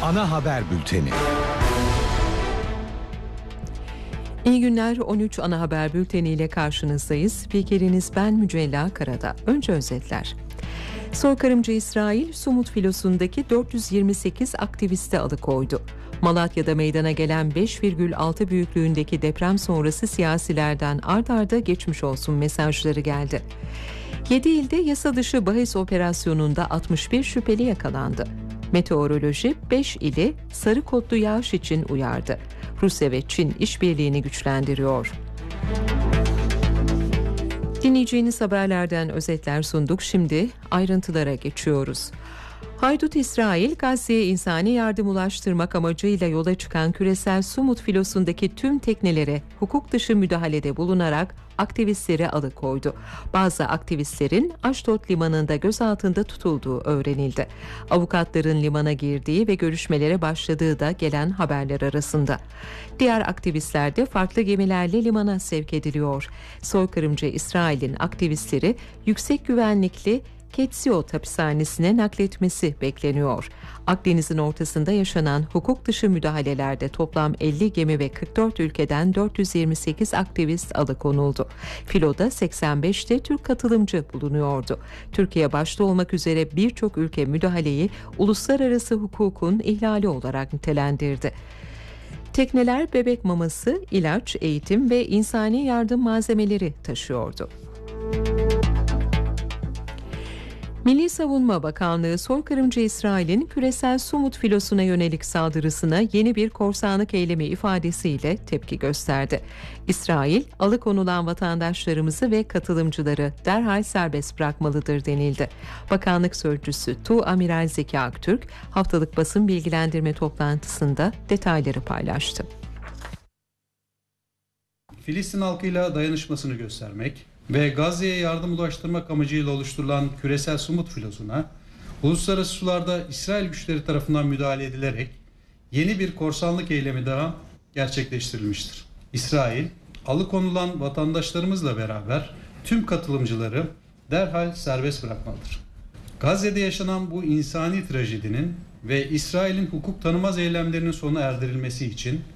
Ana haber bülteni. İyi günler, 13 ana haber bülteniyle karşınızdayız. Spikeriniz ben Mücella Karada. Önce özetler. Soykırımcı İsrail, Sumut filosundaki 428 aktivisti alıkoydu. Malatya'da meydana gelen 5,6 büyüklüğündeki deprem sonrası siyasilerden art arda geçmiş olsun mesajları geldi. 7 ilde yasa dışı bahis operasyonunda 61 şüpheli yakalandı. Meteoroloji 5 ili sarı kodlu yağış için uyardı. Rusya ve Çin işbirliğini güçlendiriyor. Dinleyeceğiniz haberlerden özetler sunduk. Şimdi ayrıntılara geçiyoruz. Haydut İsrail, Gazze'ye insani yardım ulaştırmak amacıyla yola çıkan küresel Sumut filosundaki tüm teknelere hukuk dışı müdahalede bulunarak aktivistleri alıkoydu. Bazı aktivistlerin Aşdod limanında gözaltında tutulduğu öğrenildi. Avukatların limana girdiği ve görüşmelere başladığı da gelen haberler arasında. Diğer aktivistler de farklı gemilerle limana sevk ediliyor. Soykırımcı İsrail'in aktivistleri yüksek güvenlikli Ketsiot hapishanesine nakletmesi bekleniyor. Akdeniz'in ortasında yaşanan hukuk dışı müdahalelerde toplam 50 gemi ve 44 ülkeden 428 aktivist alıkonuldu. Filoda 85'te Türk katılımcı bulunuyordu. Türkiye başta olmak üzere birçok ülke müdahaleyi uluslararası hukukun ihlali olarak nitelendirdi. Tekneler bebek maması, ilaç, eğitim ve insani yardım malzemeleri taşıyordu. Milli Savunma Bakanlığı, soykırımcı İsrail'in küresel Sumut filosuna yönelik saldırısına yeni bir korsanlık eylemi ifadesiyle tepki gösterdi. İsrail, alıkonulan vatandaşlarımızı ve katılımcıları derhal serbest bırakmalıdır denildi. Bakanlık sözcüsü Tuğamiral Zeki Aktürk, haftalık basın bilgilendirme toplantısında detayları paylaştı. Filistin halkıyla dayanışmasını göstermek ve Gazze'ye yardım ulaştırmak amacıyla oluşturulan küresel Sumut filosuna uluslararası sularda İsrail güçleri tarafından müdahale edilerek yeni bir korsanlık eylemi daha gerçekleştirilmiştir. İsrail, alıkonulan vatandaşlarımızla beraber tüm katılımcıları derhal serbest bırakmalıdır. Gazze'de yaşanan bu insani trajedinin ve İsrail'in hukuk tanımaz eylemlerinin sona erdirilmesi için